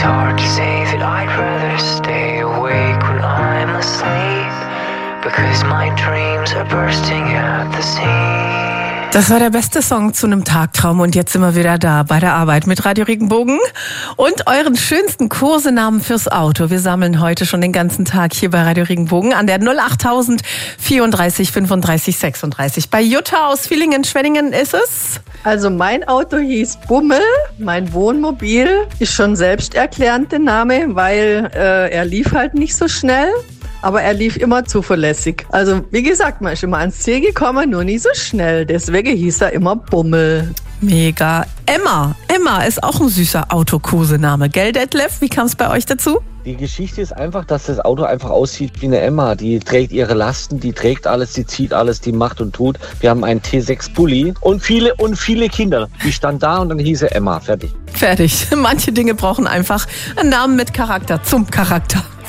It's hard to say that I'd rather stay awake when I'm asleep, because my dreams are bursting at the seams. Das war der beste Song zu einem Tagtraum und jetzt sind wir wieder da bei der Arbeit mit Radio Regenbogen und euren schönsten Kosenamen fürs Auto. Wir sammeln heute schon den ganzen Tag hier bei Radio Regenbogen an der 08000 34 35 36. Bei Jutta aus Villingen-Schwenningen ist es? Also mein Auto hieß Bummel, mein Wohnmobil ist schon selbsterklärend der Name, weil er lief halt nicht so schnell. Aber er lief immer zuverlässig. Also wie gesagt, man ist immer ans Ziel gekommen, nur nie so schnell. Deswegen hieß er immer Bummel. Mega. Emma ist auch ein süßer Autokosename. Gell, Detlef? Wie kam es bei euch dazu? Die Geschichte ist einfach, dass das Auto einfach aussieht wie eine Emma. Die trägt ihre Lasten, die trägt alles, die zieht alles, die macht und tut. Wir haben einen T6 Bulli und viele Kinder. Die stand da und dann hieß er Emma. Fertig. Fertig. Manche Dinge brauchen einfach einen Namen mit Charakter zum Charakter.